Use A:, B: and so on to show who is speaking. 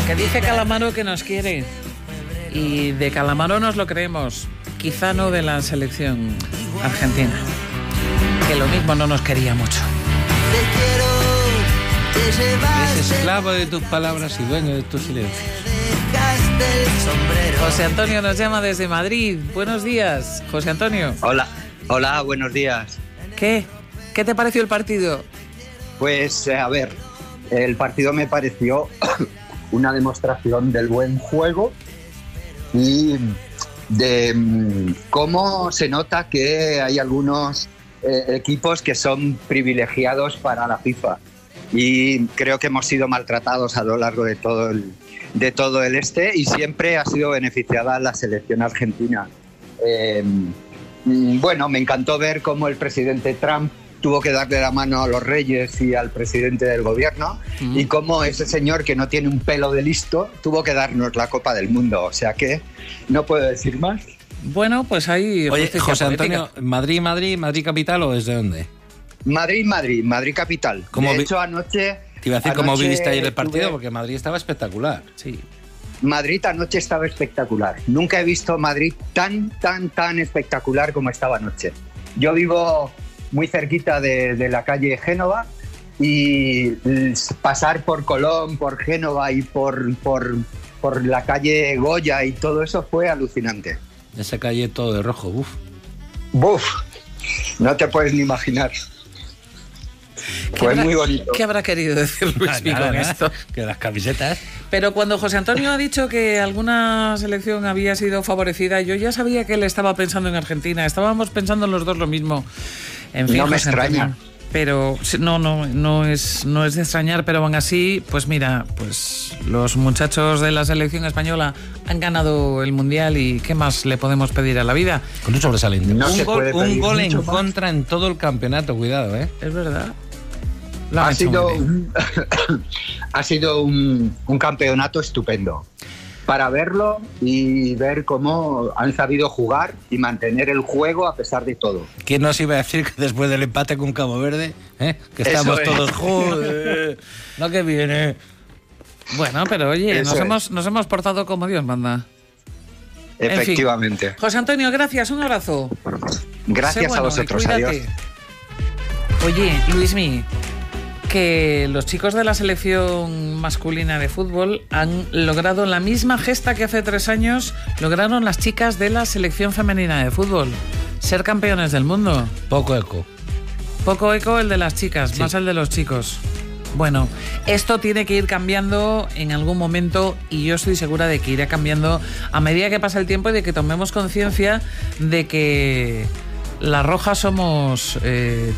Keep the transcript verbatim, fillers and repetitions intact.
A: Que dice Calamaro que nos quiere. Y de Calamaro nos lo creemos. Quizá no de la selección argentina, que lo mismo no nos quería mucho.
B: Es esclavo de tus palabras y dueño de tus silencios.
A: José Antonio nos llama desde Madrid. Buenos días, José Antonio.
C: Hola, hola, buenos días.
A: ¿Qué? ¿Qué te pareció el partido?
C: Pues, a ver, el partido me pareció una demostración del buen juego y de um, cómo se nota que hay algunos eh, equipos que son privilegiados para la FIFA. Y creo que hemos sido maltratados a lo largo de todo el, de todo el este y siempre ha sido beneficiada la selección argentina. Eh, bueno, me encantó ver cómo el presidente Trump tuvo que darle la mano a los reyes y al presidente del gobierno, mm. y cómo ese señor que no tiene un pelo de listo tuvo que darnos la Copa del Mundo. O sea que no puedo decir más.
A: Bueno, pues ahí...
B: Oye, José Antonio, ¿Madrid, Madrid, Madrid capital o desde dónde?
C: Madrid, Madrid, Madrid capital. De
B: vi-
C: hecho, anoche...
B: Te iba a decir cómo viviste ayer el partido,
C: tuve...
B: porque Madrid estaba espectacular.
A: Sí.
C: Madrid anoche estaba espectacular. Nunca he visto Madrid tan, tan, tan espectacular como estaba anoche. Yo vivo muy cerquita de, de la calle Génova y pasar por Colón, por Génova y por, por, por la calle Goya y todo eso fue alucinante.
B: Esa calle todo de rojo, buf.
C: Buf, no te puedes ni imaginar. Fue
A: habrá,
C: muy bonito.
A: ¿Qué habrá querido decir Luis con esto?
B: Que las camisetas...
A: Pero cuando José Antonio ha dicho que alguna selección había sido favorecida, yo ya sabía que él estaba pensando en Argentina. Estábamos pensando los dos lo mismo. En fin,
C: no me
A: José
C: extraña.
A: Antonio, pero no, no, no es, no es de extrañar, pero aún así, pues mira, pues los muchachos de la selección española han ganado el Mundial y ¿qué más le podemos pedir a la vida?
B: Con un sobresaliente.
C: No
B: un
C: se
B: gol,
C: puede
B: un
C: pedir
B: gol en
C: mucho más.
B: contra en todo el campeonato, cuidado, ¿eh?
A: Es verdad.
C: Ha sido, un, ha sido un, un campeonato estupendo para verlo y ver cómo han sabido jugar y mantener el juego a pesar de todo.
B: ¿Quién nos iba a decir que después del empate con Cabo Verde, ¿eh? que estamos
C: Eso es.
B: todos joder, lo que viene?
A: Bueno, pero oye, nos
C: es.
A: hemos, nos hemos portado como Dios manda.
C: Efectivamente.
A: En fin. José Antonio, gracias, un abrazo.
C: Gracias
A: Sé bueno,
C: a vosotros,
A: y
C: adiós.
A: cuídate. Oye, Luismi, que los chicos de la selección masculina de fútbol han logrado la misma gesta que hace tres años lograron las chicas de la selección femenina de fútbol: ser campeones del mundo.
B: Poco eco.
A: Poco eco el de las chicas, sí. Más el de los chicos. Bueno, esto tiene que ir cambiando en algún momento y yo estoy segura de que irá cambiando a medida que pasa el tiempo y de que tomemos conciencia de que las rojas somos... Eh,